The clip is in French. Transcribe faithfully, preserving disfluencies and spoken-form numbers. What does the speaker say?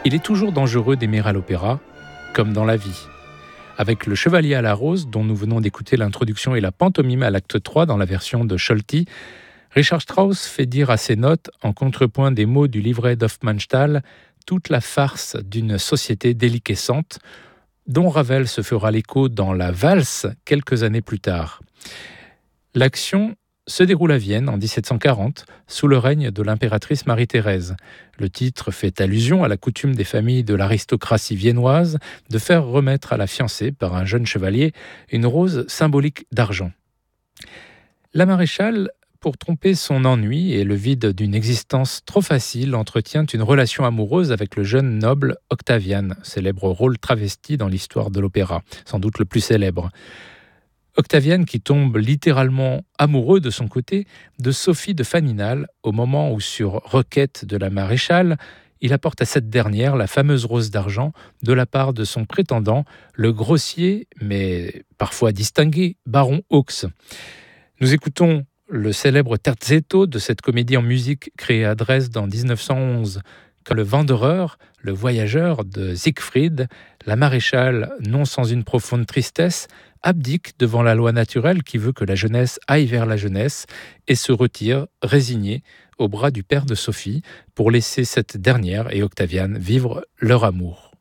Il est toujours dangereux d'aimer à l'opéra, comme dans la vie. Avec Le Chevalier à la Rose, dont nous venons d'écouter l'introduction et la pantomime à l'acte trois dans la version de Scholti, Richard Strauss fait dire à ses notes, en contrepoint des mots du livret d'Hofmannsthal, toute la farce d'une société déliquescente, dont Ravel se fera l'écho dans La Valse quelques années plus tard. L'action se déroule à Vienne en dix-sept cent quarante, sous le règne de l'impératrice Marie-Thérèse. Le titre fait allusion à la coutume des familles de l'aristocratie viennoise de faire remettre à la fiancée, par un jeune chevalier, une rose symbolique d'argent. La maréchale, pour tromper son ennui et le vide d'une existence trop facile, entretient une relation amoureuse avec le jeune noble Octavian, célèbre rôle travesti dans l'histoire de l'opéra, sans doute le plus célèbre. Octavian qui tombe littéralement amoureux de son côté de Sophie de Faninal au moment où, sur requête de la maréchale, il apporte à cette dernière la fameuse rose d'argent de la part de son prétendant, le grossier mais parfois distingué baron Haux. Nous écoutons le célèbre terzetto de cette comédie en musique créée à Dresde en dix-neuf cent onze. Quand le Wanderer, le voyageur de Siegfried, la maréchale, non sans une profonde tristesse, abdique devant la loi naturelle qui veut que la jeunesse aille vers la jeunesse et se retire, résigné, au bras du père de Sophie, pour laisser cette dernière et Octavian vivre leur amour.